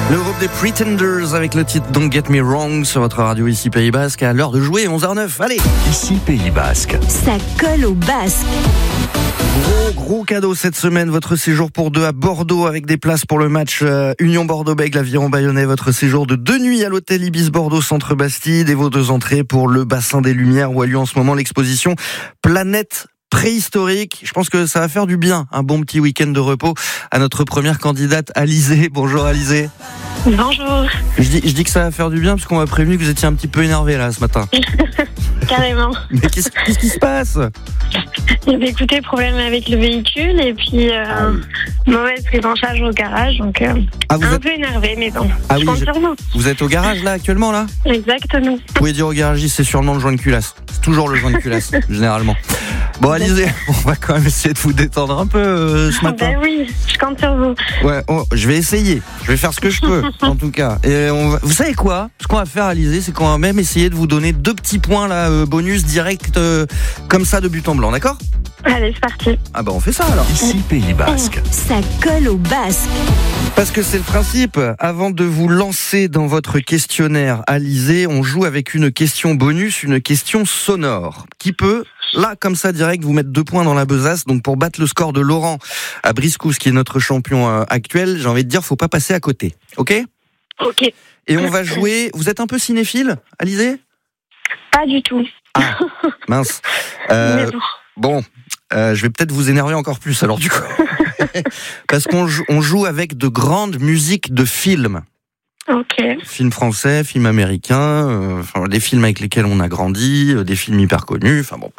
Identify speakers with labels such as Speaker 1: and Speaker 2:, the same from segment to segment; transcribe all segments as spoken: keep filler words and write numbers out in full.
Speaker 1: Le groupe des Pretenders avec le titre Don't Get Me Wrong sur votre radio ici Pays Basque à l'heure de jouer onze heures neuf. Allez,
Speaker 2: ici Pays Basque.
Speaker 3: Ça colle au basque.
Speaker 1: Gros gros cadeau cette semaine, votre séjour pour deux à Bordeaux avec des places pour le match euh, Union Bordeaux-Bègles l'Aviron Bayonnais, votre séjour de deux nuits à l'hôtel Ibis Bordeaux Centre Bastide et vos deux entrées pour le Bassin des Lumières où a lieu en ce moment l'exposition Planète préhistorique. Je pense que ça va faire du bien, un bon petit week-end de repos à notre première candidate, Alizé. Bonjour Alizé.
Speaker 4: Bonjour.
Speaker 1: Je dis, je dis que ça va faire du bien parce qu'on m'a prévenu que vous étiez un petit peu énervé là ce matin.
Speaker 4: Carrément.
Speaker 1: Mais qu'est-ce, qu'est-ce qui se passe?
Speaker 4: Écoutez, problème avec le véhicule et puis euh, ah oui. mauvaise prise en charge au garage, donc euh, ah, un êtes... peu énervé, mais bon,
Speaker 1: ah
Speaker 4: je
Speaker 1: oui,
Speaker 4: compte
Speaker 1: je...
Speaker 4: sur vous.
Speaker 1: Vous êtes au garage là actuellement là?
Speaker 4: Exactement.
Speaker 1: Vous pouvez dire au garagiste, c'est sûrement le joint de culasse. C'est toujours le joint de culasse, généralement. Bon, Alizé, on va quand même essayer de vous détendre un peu euh, ce matin.
Speaker 4: Ben oui, je compte sur vous.
Speaker 1: Ouais, oh, je vais essayer. Je vais faire ce que je peux, en tout cas. Et on va... Vous savez quoi? Ce qu'on va faire, Alizé, c'est qu'on va même essayer de vous donner deux petits points là, euh, bonus direct, euh, comme ça, de but en blanc, d'accord?
Speaker 4: Allez, c'est parti.
Speaker 1: Ah bah on fait ça alors.
Speaker 2: Ici Pays Basque.
Speaker 3: Ça colle au basque.
Speaker 1: Parce que c'est le principe. Avant de vous lancer dans votre questionnaire, Alizé, on joue avec une question bonus, une question sonore, qui peut, là, comme ça, direct, vous mettre deux points dans la besace. Donc pour battre le score de Laurent à Briscousse, qui est notre champion euh, actuel, j'ai envie de dire, faut pas passer à côté. Ok?
Speaker 4: Ok.
Speaker 1: Et on va jouer. Vous êtes un peu cinéphile, Alizé?
Speaker 4: Pas du tout.
Speaker 1: Ah, mince. Euh, bon. Euh, je vais peut-être vous énerver encore plus alors du coup. Parce qu'on joue, on joue avec de grandes musiques de films.
Speaker 4: Ok.
Speaker 1: Films français, films américains, euh, enfin, des films avec lesquels on a grandi, euh, des films hyper connus, enfin bon,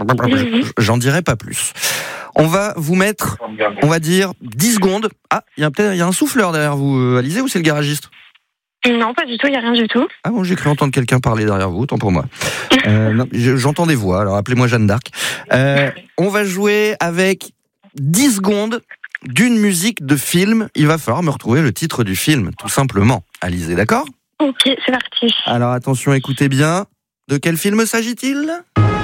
Speaker 1: j'en dirai pas plus. On va vous mettre, on va dire, dix secondes. Ah, il y a peut-être, il y a un souffleur derrière vous, euh, Alizé, ou c'est le garagiste?
Speaker 4: Non, pas du tout, il n'y a rien du tout.
Speaker 1: Ah bon, j'ai cru entendre quelqu'un parler derrière vous, tant pour moi. Euh, non, j'entends des voix, alors appelez-moi Jeanne d'Arc. Euh, on va jouer avec dix secondes d'une musique de film. Il va falloir me retrouver le titre du film, tout simplement. Alizé, d'accord?
Speaker 4: Ok, c'est parti.
Speaker 1: Alors attention, écoutez bien. De quel film s'agit-il?